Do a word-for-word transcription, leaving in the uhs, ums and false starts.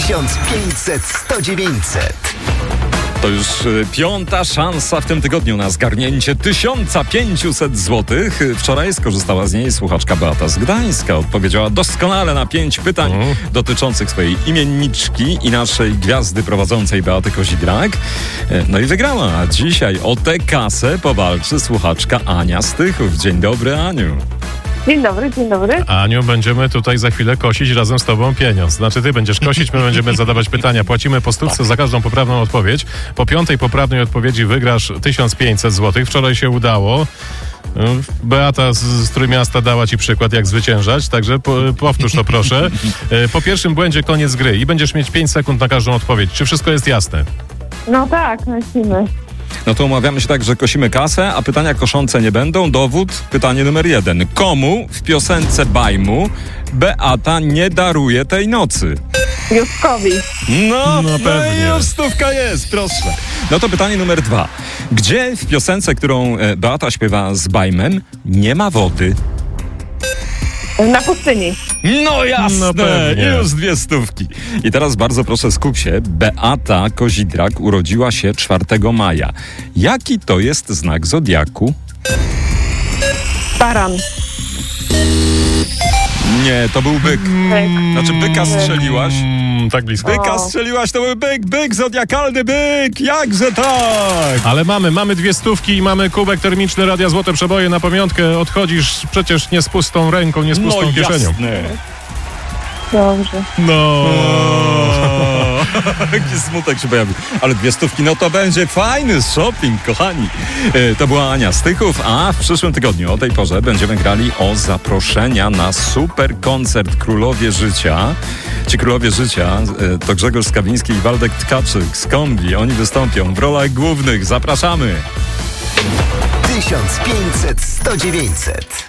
tysiąc pięćset sto dziewięćset. To już y, piąta szansa w tym tygodniu na zgarnięcie tysiąc pięćset złotych. Wczoraj skorzystała z niej słuchaczka Beata z Gdańska. Odpowiedziała doskonale na pięć pytań mm. dotyczących swojej imienniczki i naszej gwiazdy prowadzącej Beaty Kozidrak. No i wygrała. A dzisiaj o tę kasę powalczy słuchaczka Ania z Tychów. Dzień dobry, Aniu. Dzień dobry, dzień dobry. Aniu, będziemy tutaj za chwilę kosić razem z tobą pieniądz. Znaczy ty będziesz kosić, my będziemy zadawać pytania. Płacimy po stówce za każdą poprawną odpowiedź. Po piątej poprawnej odpowiedzi wygrasz tysiąc pięćset złotych. Wczoraj się udało. Beata z, z Trójmiasta dała ci przykład, jak zwyciężać, także po, powtórz to proszę. Po pierwszym błędzie koniec gry i będziesz mieć pięć sekund na każdą odpowiedź. Czy wszystko jest jasne? No tak, lecimy. No to umawiamy się tak, że kosimy kasę, a pytania koszące nie będą. Dowód, pytanie numer jeden. Komu w piosence Bajmu Beata nie daruje tej nocy? Józkowi. No, No pewnie. no już stówka jest, proszę. No to pytanie numer dwa. Gdzie w piosence, którą e, Beata śpiewa z Bajmem, nie ma wody? Na pustyni. No jasne, No pewnie. już dwie stówki. I teraz bardzo proszę, skup się. Beata Kozidrak urodziła się czwartego maja. Jaki to jest znak zodiaku? Baran. Nie, to był byk. Byk. Znaczy byka strzeliłaś. Mm, tak blisko. Byka O. strzeliłaś, to był byk, byk, zodiakalny byk. Jakże tak? Ale mamy, mamy dwie stówki i mamy kubek termiczny Radia Złote Przeboje na pamiątkę. Odchodzisz przecież nie z pustą ręką, nie z pustą No kieszenią. jasne. Dobrze. No. Jaki smutek się pojawił. Ale dwie stówki, no to będzie fajny shopping, kochani. E, to była Ania z Tychów, a w przyszłym tygodniu o tej porze będziemy grali o zaproszenia na super koncert Królowie Życia. Ci Królowie Życia e, to Grzegorz Skawiński i Waldek Tkaczyk z Kombi. Oni wystąpią w rolach głównych. Zapraszamy. tysiąc pięćset sto dziewięćset.